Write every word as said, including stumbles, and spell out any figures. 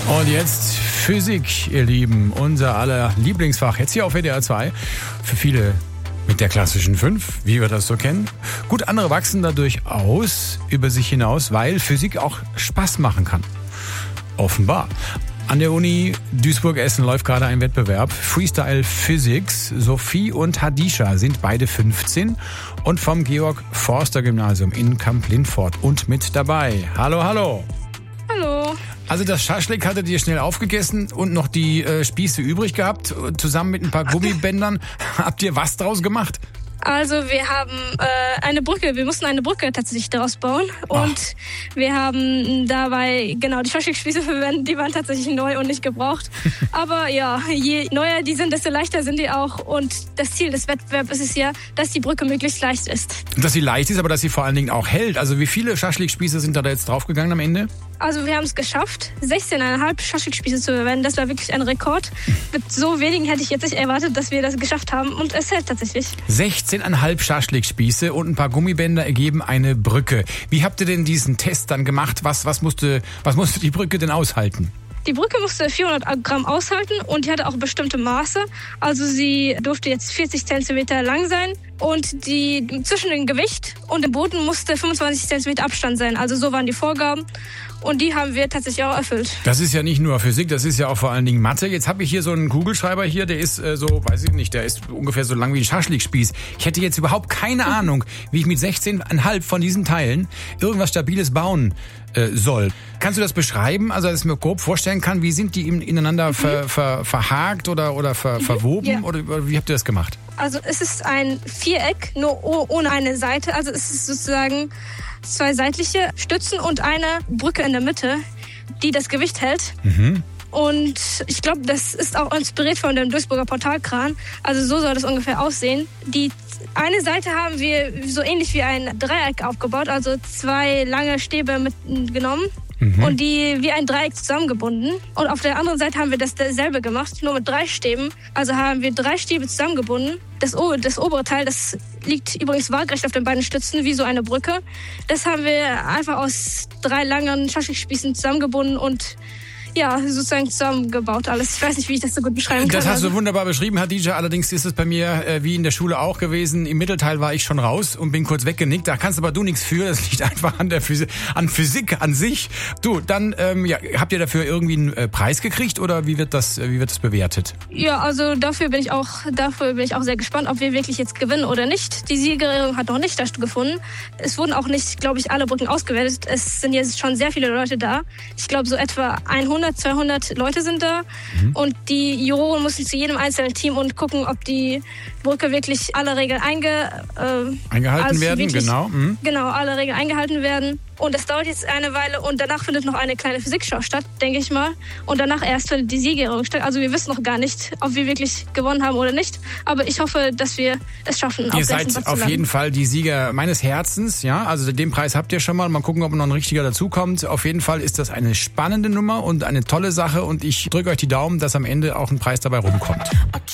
Und jetzt Physik, ihr Lieben, unser aller Lieblingsfach, jetzt hier auf W D R zwei. Für viele mit der klassischen fünf, wie wir das so kennen. Gut, andere wachsen dadurch aus, über sich hinaus, weil Physik auch Spaß machen kann. Offenbar. An der Uni Duisburg-Essen läuft gerade ein Wettbewerb. Freestyle Physics. Sophie und Hadisha sind beide fünfzehn und vom Georg-Forster-Gymnasium in Kamp-Lindfort und mit dabei. Hallo, hallo. Hallo. Also das Schaschlik hattet ihr schnell aufgegessen und noch die äh, Spieße übrig gehabt. Zusammen mit ein paar Gummibändern. Habt ihr was draus gemacht? Also wir haben äh, eine Brücke, wir mussten eine Brücke tatsächlich daraus bauen und Ach. wir haben dabei genau die Schaschlikspieße verwendet, die waren tatsächlich neu und nicht gebraucht. Aber ja, je neuer die sind, desto leichter sind die auch und das Ziel des Wettbewerbs ist es ja, dass die Brücke möglichst leicht ist. Dass sie leicht ist, aber dass sie vor allen Dingen auch hält. Also wie viele Schaschlikspieße sind da jetzt draufgegangen am Ende? Also wir haben es geschafft, sechzehn Komma fünf Schaschlikspieße zu verwenden. Das war wirklich ein Rekord. Mit so wenigen hätte ich jetzt nicht erwartet, dass wir das geschafft haben. Und es hält tatsächlich. sechzehn Komma fünf Schaschlikspieße und ein paar Gummibänder ergeben eine Brücke. Wie habt ihr denn diesen Test dann gemacht? Was, was, musste, was musste die Brücke denn aushalten? Die Brücke musste vierhundert Gramm aushalten und die hatte auch bestimmte Maße. Also sie durfte jetzt vierzig Zentimeter lang sein und die zwischen dem Gewicht und dem Boden musste fünfundzwanzig Zentimeter Abstand sein. Also so waren die Vorgaben und die haben wir tatsächlich auch erfüllt. Das ist ja nicht nur Physik, das ist ja auch vor allen Dingen Mathe. Jetzt habe ich hier so einen Kugelschreiber hier, der ist äh, so, weiß ich nicht, der ist ungefähr so lang wie ein Schaschlikspieß. Ich hätte jetzt überhaupt keine Ahnung, wie ich mit sechzehn Komma fünf von diesen Teilen irgendwas Stabiles bauen äh, soll. Kannst du das beschreiben, also dass ich mir grob vorstellen kann, wie sind die ineinander mhm. ver, ver, verhakt oder, oder ver, mhm. verwoben ja. oder, oder wie habt ihr das gemacht? Also es ist ein Viereck, nur ohne eine Seite. Also es ist sozusagen zwei seitliche Stützen und eine Brücke in der Mitte, die das Gewicht hält. Mhm. Und ich glaube, das ist auch inspiriert von dem Duisburger Portalkran. Also so soll das ungefähr aussehen. Die eine Seite haben wir so ähnlich wie ein Dreieck aufgebaut, also zwei lange Stäbe mitgenommen. Mhm. Und die wie ein Dreieck zusammengebunden. Und auf der anderen Seite haben wir das dasselbe gemacht, nur mit drei Stäben. Also haben wir drei Stäbe zusammengebunden. Das, das obere Teil, das liegt übrigens waagerecht auf den beiden Stützen, wie so eine Brücke. Das haben wir einfach aus drei langen Schaschlikspießen zusammengebunden und ja, sozusagen zusammengebaut alles. Ich weiß nicht, wie ich das so gut beschreiben kann. Das hast du also. wunderbar beschrieben, Hadisha. Allerdings ist es bei mir äh, wie in der Schule auch gewesen. Im Mittelteil war ich schon raus und bin kurz weggenickt. Da kannst aber du nichts für. Das liegt einfach an der Physik, an Physik an sich. Du, dann ähm, ja, habt ihr dafür irgendwie einen äh, Preis gekriegt oder wie wird das, äh, wie wird das bewertet? Ja, also dafür bin ich auch, dafür bin ich auch sehr gespannt, ob wir wirklich jetzt gewinnen oder nicht. Die Siegerehrung hat noch nicht stattgefunden. Es wurden auch nicht, glaube ich, alle Brücken ausgewertet. Es sind jetzt schon sehr viele Leute da. Ich glaube, so etwa hundert, zweihundert Leute sind da mhm. und die Juroren müssen zu jedem einzelnen Team und gucken, ob die Brücke wirklich alle Regeln einge, äh, eingehalten also werden. Wirklich, genau. Mhm. Genau, alle Regeln eingehalten werden. Und das dauert jetzt eine Weile und danach findet noch eine kleine Physikschau statt, denke ich mal. Und danach erst findet die Siegerehrung statt. Also wir wissen noch gar nicht, ob wir wirklich gewonnen haben oder nicht. Aber ich hoffe, dass wir es schaffen. Ihr seid auf jeden Fall die Sieger meines Herzens. Ja, also den Preis habt ihr schon mal. Mal gucken, ob noch ein richtiger dazukommt. Auf jeden Fall ist das eine spannende Nummer und eine tolle Sache. Und ich drücke euch die Daumen, dass am Ende auch ein Preis dabei rumkommt.